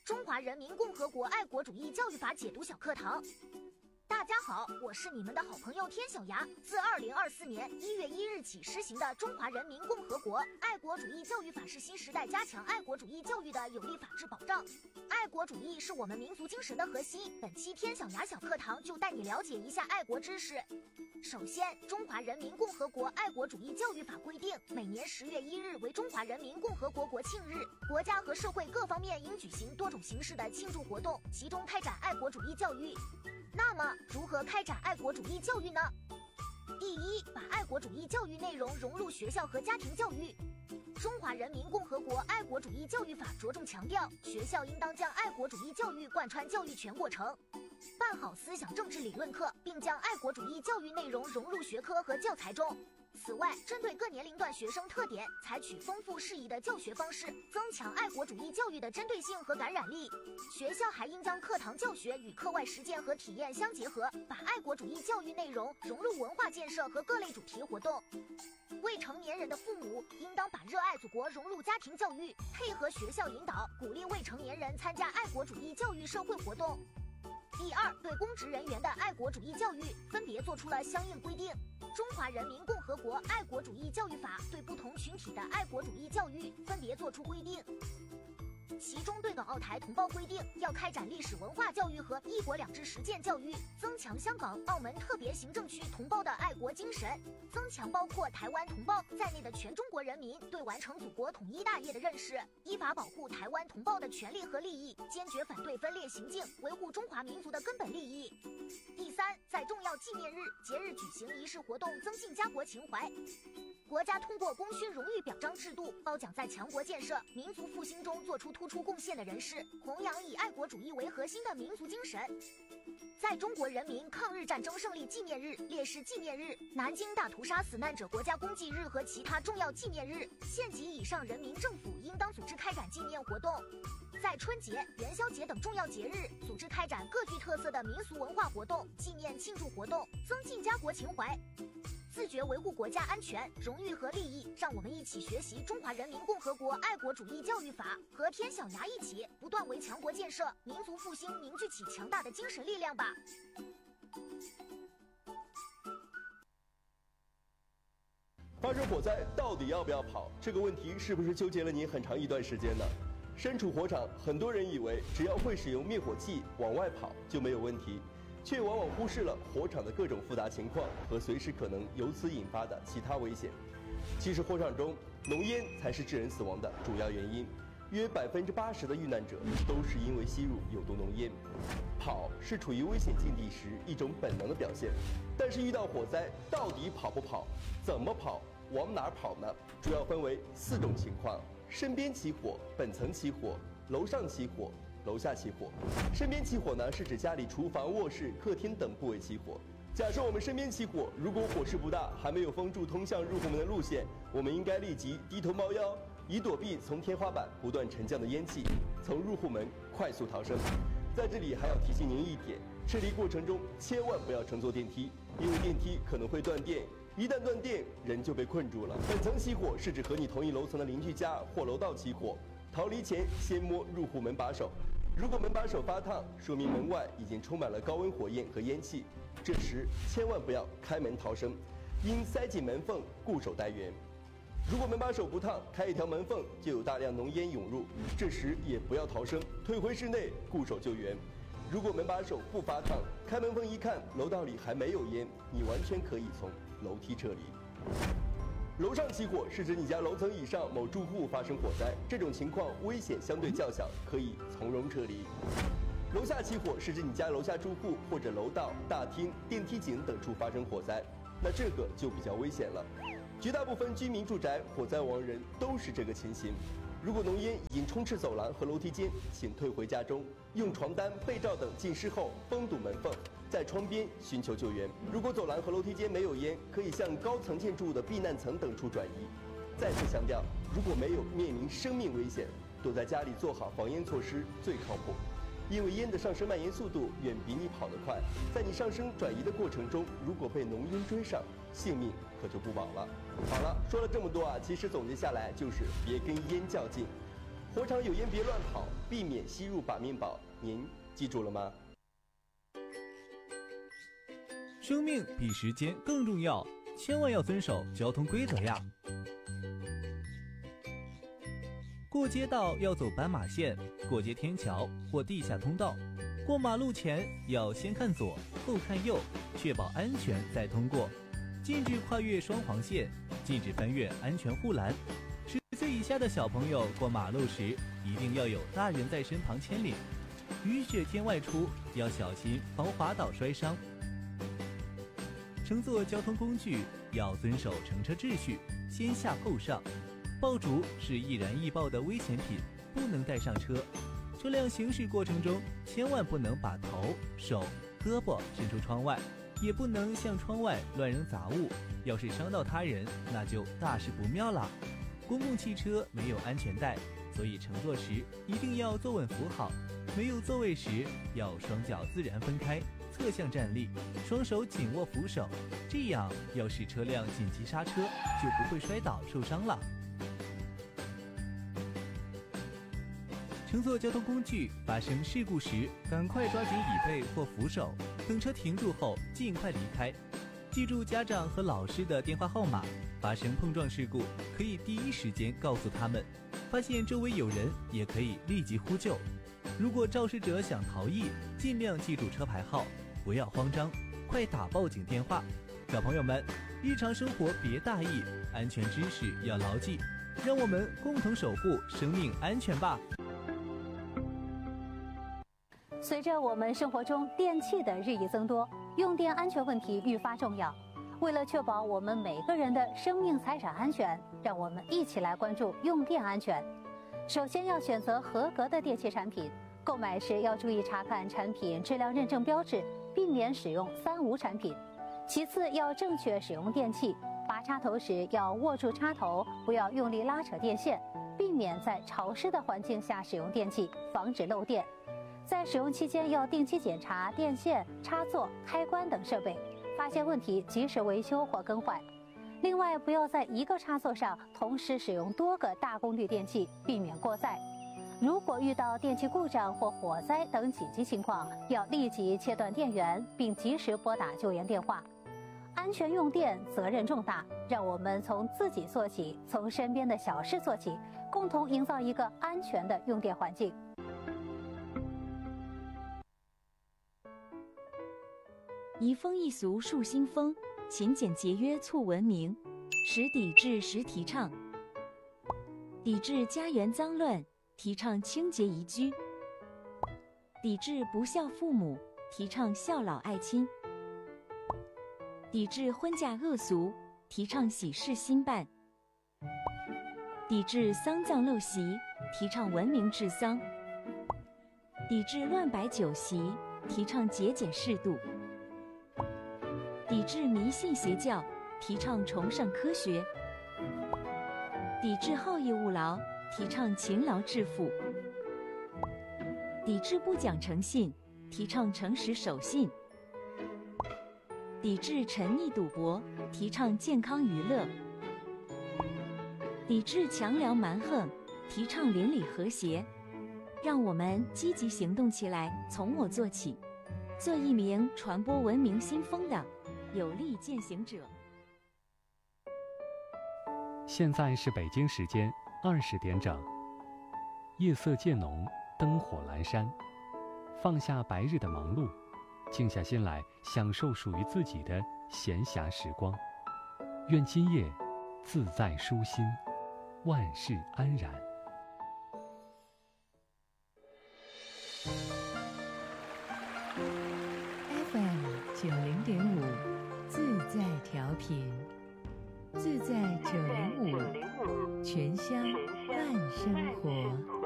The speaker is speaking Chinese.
中华人民共和国爱国主义教育法解读小课堂。大家好，我是你们的好朋友天小牙。自2024年1月1日起施行的《中华人民共和国爱国主义教育法》是新时代加强爱国主义教育的有力法治保障。爱国主义是我们民族精神的核心。本期天小牙小课堂就带你了解一下爱国知识。首先，《中华人民共和国爱国主义教育法》规定，每年10月1日为中华人民共和国国庆日，国家和社会各方面应举行多种形式的庆祝活动，其中开展爱国主义教育。那么，如何开展爱国主义教育呢？第一，把爱国主义教育内容融入学校和家庭教育。中华人民共和国爱国主义教育法着重强调，学校应当将爱国主义教育贯穿教育全过程，办好思想政治理论课，并将爱国主义教育内容融入学科和教材中。此外，针对各年龄段学生特点，采取丰富适宜的教学方式，增强爱国主义教育的针对性和感染力。学校还应将课堂教学与课外实践和体验相结合，把爱国主义教育内容融入文化建设和各类主题活动。未成年人的父母应当把热爱祖国融入家庭教育，配合学校引导，鼓励未成年人参加爱国主义教育社会活动。第二，对公职人员的爱国主义教育分别做出了相应规定。中华人民共和国爱国主义教育法对不同群体的爱国主义教育分别作出规定。其中对港澳台同胞规定，要开展历史文化教育和一国两制实践教育，增强香港、澳门特别行政区同胞的爱国精神，增强包括台湾同胞在内的全中国人民对完成祖国统一大业的认识，依法保护台湾同胞的权利和利益，坚决反对分裂行径，维护中华民族的根本利益。第三，在重要纪念日、节日举行仪式活动，增进家国情怀。国家通过功勋荣誉表彰制度，褒奖在强国建设、民族复兴中做出突出贡献的人士，弘扬以爱国主义为核心的民族精神。在中国人民抗日战争胜利纪念日、烈士纪念日、南京大屠杀死难者国家公祭日和其他重要纪念日，县级以上人民政府应当组织开展纪念活动。在春节、元宵节等重要节日，组织开展各具特色的民俗文化活动、纪念庆祝活动，增进家国情怀。自觉维护国家安全、荣誉和利益，让我们一起学习《中华人民共和国爱国主义教育法》，和天小牙一起不断为强国建设、民族复兴凝聚起强大的精神力量吧。 发生火灾到底要不要跑？这个问题是不是纠结了你很长一段时间呢？身处火场，很多人以为只要会使用灭火器往外跑就没有问题，却往往忽视了火场的各种复杂情况和随时可能由此引发的其他危险。其实火场中，浓烟才是致人死亡的主要原因，约80%的遇难者都是因为吸入有毒浓烟。跑是处于危险境地时一种本能的表现，但是遇到火灾，到底跑不跑？怎么跑？往哪儿跑呢？主要分为4种情况：身边起火、本层起火、楼上起火、楼下起火。身边起火呢，是指家里厨房、卧室、客厅等部位起火。假设我们身边起火，如果火势不大，还没有封住通向入户门的路线，我们应该立即低头猫腰，以躲避从天花板不断沉降的烟气，从入户门快速逃生。在这里还要提醒您一点，撤离过程中千万不要乘坐电梯，因为电梯可能会断电。一旦断电，人就被困住了。本层起火是指和你同一楼层的邻居家或楼道起火，逃离前先摸入户门把手，如果门把手发烫，说明门外已经充满了高温火焰和烟气，这时千万不要开门逃生，应塞紧门缝固守待援。如果门把手不烫，开一条门缝就有大量浓烟涌入，这时也不要逃生，退回室内固守救援。如果门把手不发烫，开门缝一看，楼道里还没有烟，你完全可以从楼梯撤离。楼上起火是指你家楼层以上某住户发生火灾，这种情况危险相对较小，可以从容撤离。楼下起火是指你家楼下住户或者楼道、大厅、电梯井等处发生火灾，那这个就比较危险了。绝大部分居民住宅火灾亡人都是这个情形。如果浓烟已经充斥走廊和楼梯间，请退回家中，用床单、被罩等浸湿后封堵门缝，在窗边寻求救援。如果走廊和楼梯间没有烟，可以向高层建筑物的避难层等处转移。再次强调，如果没有面临生命危险，躲在家里做好防烟措施最靠谱。因为烟的上升蔓延速度远比你跑得快，在你上升转移的过程中，如果被浓烟追上，性命可就不保了。好了，说了这么多啊，其实总结下来就是别跟烟较劲。 火场有烟别乱跑，避免吸入把面宝。您记住了吗？ 生命比时间更重要，千万要遵守交通规则呀！过街道要走斑马线，过街天桥或地下通道，过马路前要先看左后看右，确保安全再通过。禁止跨越双黄线，禁止翻越安全护栏。10岁以下的小朋友过马路时，一定要有大人在身旁牵领。雨雪天外出要小心防滑倒摔伤。乘坐交通工具要遵守乘车秩序，先下后上。爆竹是易燃易爆的危险品，不能带上车。车辆行驶过程中，千万不能把头、手、胳膊伸出窗外，也不能向窗外乱扔杂物。要是伤到他人，那就大事不妙了。公共汽车没有安全带，所以乘坐时一定要坐稳扶好。没有座位时，要双脚自然分开，侧向站立，双手紧握扶手，这样要是车辆紧急刹车，就不会摔倒受伤了。乘坐交通工具发生事故时，赶快抓紧椅背或扶手，等车停住后尽快离开。记住家长和老师的电话号码，发生碰撞事故可以第一时间告诉他们，发现周围有人也可以立即呼救。如果肇事者想逃逸，尽量记住车牌号，不要慌张，快打报警电话。小朋友们，日常生活别大意，安全知识要牢记，让我们共同守护生命安全吧。 随着我们生活中电器的日益增多，用电安全问题愈发重要。为了确保我们每个人的生命财产安全，让我们一起来关注用电安全。首先要选择合格的电器产品，购买时要注意查看产品质量认证标志，避免使用3无产品。其次要正确使用电器，拔插头时要握住插头，不要用力拉扯电线，避免在潮湿的环境下使用电器，防止漏电。在使用期间要定期检查电线、插座、开关等设备，发现问题及时维修或更换。另外，不要在一个插座上同时使用多个大功率电器，避免过载。如果遇到电器故障或火灾等紧急情况，要立即切断电源，并及时拨打救援电话。安全用电责任重大，让我们从自己做起，从身边的小事做起，共同营造一个安全的用电环境。 移风易俗树新风，勤俭节约促文明，时抵制时提倡，抵制家园脏乱，提倡清洁宜居，抵制不孝父母，提倡孝老爱亲，抵制婚嫁恶俗，提倡喜事兴办，抵制丧葬陋习，提倡文明治丧，抵制乱摆酒席，提倡节俭适度，抵制迷信邪教，提倡崇尚科学，抵制好逸恶劳，提倡勤劳致富，抵制不讲诚信，提倡诚实守信，抵制沉溺赌博，提倡健康娱乐，抵制强梁蛮横，提倡邻里和谐。让我们积极行动起来，从我做起，做一名传播文明新风的有力践行者。 现在是北京时间20点整，夜色渐浓，灯火阑珊，放下白日的忙碌，静下心来享受属于自己的闲暇时光。愿今夜自在舒心，万事安然。 FM 90.5自在调频，自在905，全乡伴生活。